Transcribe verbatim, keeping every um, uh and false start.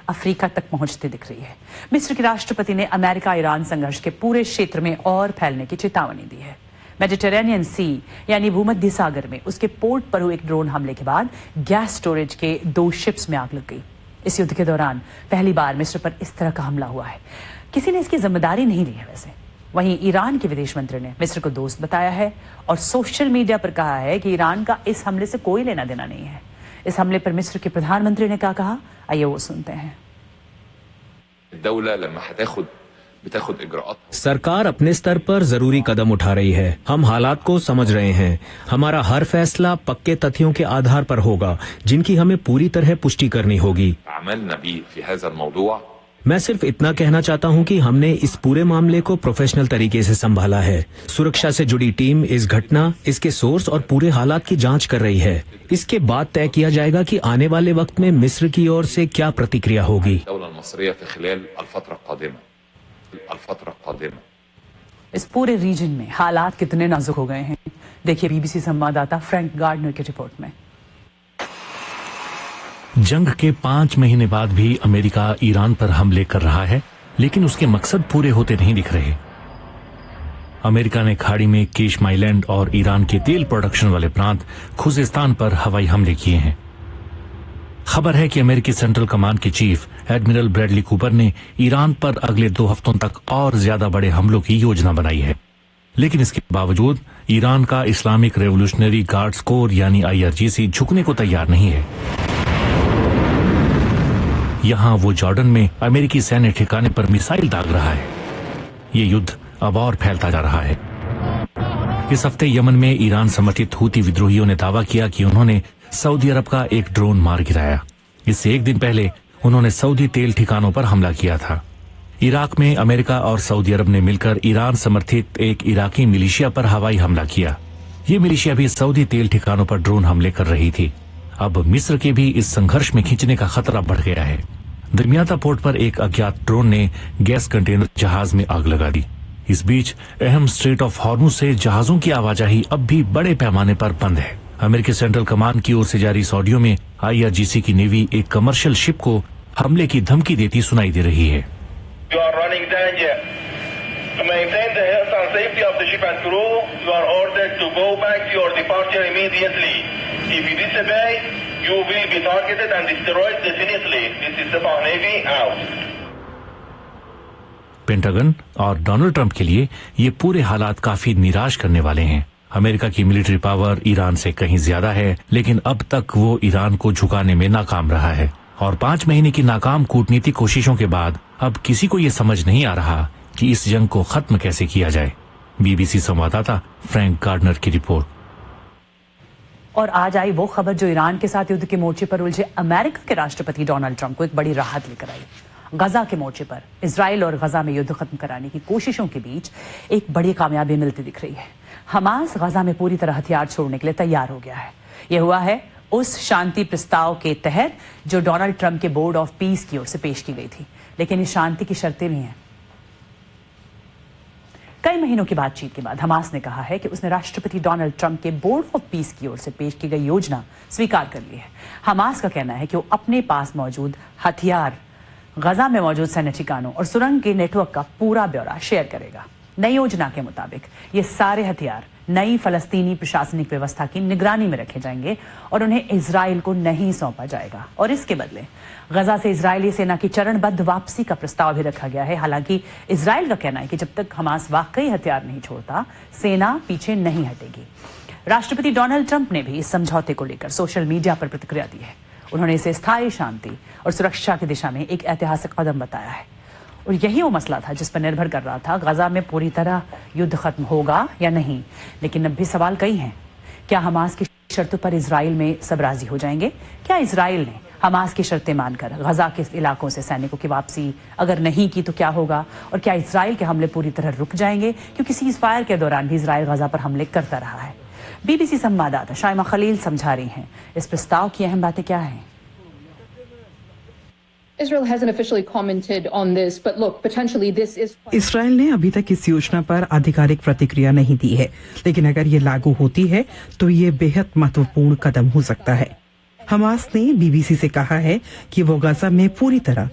Africa तक पहुंचती दिख रही है। मिस्र के राष्ट्रपति ने अमेरिका ईरान संघर्ष के पूरे क्षेत्र में और फैलने की चेतावनी दी है। मेडिटेरेनियन सी यानी भूमध्य सागर में उसके पोर्ट पर हुए एक ड्रोन हमले के बाद गैस स्टोरेज के दो शिप्स में आग लग गई। इस युद्ध के दौरान पहली बार मिस्र पर इस तरह का हमला हुआ है। किसी ने इसकी जिम्मेदारी नहीं ली है। वैसे वहीं ईरान के विदेश मंत्री ने मिस्र को दोस्त बताया है और सोशल मीडिया पर कहा है कि ईरान का इस हमले से कोई लेना देना नहीं है। इस हमले पर मिस्र के प्रधानमंत्री ने क्या कहा, आइए वो सुनते हैं। सरकार अपने स्तर पर जरूरी कदम उठा रही है। हम हालात को समझ रहे हैं। हमारा हर फैसला पक्के तथ्यों के आधार पर होगा, जिनकी हमें पूरी तरह पुष्टि करनी होगी। मैं सिर्फ इतना कहना चाहता हूं कि हमने इस पूरे मामले को प्रोफेशनल तरीके से संभाला है। सुरक्षा से जुड़ी टीम इस घटना, इसके सोर्स और पूरे हालात की जांच कर रही है। इसके बाद तय किया जाएगा कि आने वाले वक्त में मिस्र की ओर से क्या प्रतिक्रिया होगी। इस पूरे रीजन में हालात कितने नाजुक हो गए हैं, देखिए बीबीसी संवाददाता फ्रैंक गार्डनर की रिपोर्ट में। जंग के पांच महीने बाद भी अमेरिका ईरान पर हमले कर रहा है, लेकिन उसके मकसद पूरे होते नहीं दिख रहे। अमेरिका ने खाड़ी में केशम आइलैंड और ईरान के तेल प्रोडक्शन वाले प्रांत खुजिस्तान पर हवाई हमले किए हैं। खबर है कि अमेरिकी सेंट्रल कमांड के चीफ एडमिरल ब्रैडली कूपर ने ईरान पर अगले दो हफ्तों तक और ज्यादा बड़े हमलों की योजना बनाई है। लेकिन इसके बावजूद ईरान का इस्लामिक रेवोल्यूशनरी गार्ड्स कोर यानी आई आर जी सी झुकने को तैयार नहीं है। यहाँ वो जॉर्डन में अमेरिकी सैन्य ठिकाने पर मिसाइल दाग रहा है। ये युद्ध अब और फैलता जा रहा है। इस हफ्ते यमन में ईरान समर्थित हूती विद्रोहियों ने दावा किया कि उन्होंने सऊदी अरब का एक ड्रोन मार गिराया। इससे एक दिन पहले उन्होंने सऊदी तेल ठिकानों पर हमला किया था। इराक में अमेरिका और सऊदी अरब ने मिलकर ईरान समर्थित एक इराकी मिलिशिया पर हवाई हमला किया। ये मिलिशिया भी सऊदी तेल ठिकानों पर ड्रोन हमले कर रही थी। अब मिस्र के भी इस संघर्ष में खींचने का खतरा बढ़ गया है। दमियाता पोर्ट पर एक अज्ञात ड्रोन ने गैस कंटेनर जहाज में आग लगा दी। इस बीच अहम स्ट्रेट ऑफ हॉर्मुज से जहाजों की आवाजाही अब भी बड़े पैमाने पर बंद है। अमेरिकी सेंट्रल कमांड की ओर से जारी इस ऑडियो में आई आर जी सी की नेवी एक कमर्शियल शिप को हमले की धमकी देती सुनाई दे रही है। You will be targeted and destroyed definitely. This is the Navy out. Pentagon और डोनाल्ड ट्रंप के लिए ये पूरे हालात काफी निराश करने वाले हैं। अमेरिका की मिलिट्री पावर ईरान से कहीं ज्यादा है, लेकिन अब तक वो ईरान को झुकाने में नाकाम रहा है। और पांच महीने की नाकाम कूटनीतिक कोशिशों के बाद अब किसी को ये समझ नहीं आ रहा कि इस जंग को खत्म कैसे किया जाए। बीबीसी संवाददाता फ्रैंक गार्डनर की रिपोर्ट। और आज आई वो खबर जो ईरान के साथ युद्ध के मोर्चे पर उलझे अमेरिका के राष्ट्रपति डोनाल्ड ट्रंप को एक बड़ी राहत लेकर आई। गजा के मोर्चे पर इजराइल और गजा में युद्ध खत्म कराने की कोशिशों के बीच एक बड़ी कामयाबी मिलती दिख रही है। हमास गजा में पूरी तरह हथियार छोड़ने के लिए तैयार हो गया है। यह हुआ है उस शांति प्रस्ताव के तहत जो डोनाल्ड ट्रंप के बोर्ड ऑफ पीस की ओर से पेश की गई थी। लेकिन इस शांति की शर्तें भी हैं। कई महीनों की बातचीत के बाद हमास ने कहा है कि उसने राष्ट्रपति डोनाल्ड ट्रंप के बोर्ड ऑफ पीस की ओर से पेश की गई योजना स्वीकार कर ली है। हमास का कहना है कि वो अपने पास मौजूद हथियार, गजा में मौजूद सैन्य ठिकानों और सुरंग के नेटवर्क का पूरा ब्यौरा शेयर करेगा। नई योजना के मुताबिक ये सारे हथियार नई फलस्तीनी प्रशासनिक व्यवस्था की निगरानी में रखे जाएंगे और उन्हें इजराइल को नहीं सौंपा जाएगा। और इसके बदले गजा से इजरायली सेना की चरणबद्ध वापसी का प्रस्ताव भी रखा गया है। हालांकि इजराइल का कहना है कि जब तक हमास वाकई हथियार नहीं छोड़ता, सेना पीछे नहीं हटेगी। राष्ट्रपति डोनाल्ड ट्रंप ने भी इस समझौते को लेकर सोशल मीडिया पर प्रतिक्रिया दी है। उन्होंने इसे स्थायी शांति और सुरक्षा की दिशा में एक ऐतिहासिक कदम बताया है। और यही वो मसला था जिस पर निर्भर कर रहा था गजा में पूरी तरह युद्ध खत्म होगा या नहीं। लेकिन अब भी सवाल कई हैं। क्या हमास की शर्तों पर इजराइल में सब राजी हो जाएंगे? क्या इजराइल ने हमास की शर्तें मानकर गजा के इलाकों से सैनिकों की वापसी अगर नहीं की तो क्या होगा? और क्या इजराइल के हमले पूरी तरह रुक जाएंगे? क्योंकि सीज फायर के दौरान भी इजराइल गजा पर हमले करता रहा है। बीबीसी संवाददाता शाइमा खलील समझा रही हैं इस प्रस्ताव की अहम बातें क्या हैं। इसराइल ने अभी तक इस योजना पर आधिकारिक प्रतिक्रिया नहीं दी है, लेकिन अगर ये लागू होती है तो ये बेहद महत्वपूर्ण कदम हो सकता है। हमास ने बीबीसी से कहा है कि वो गजा में पूरी तरह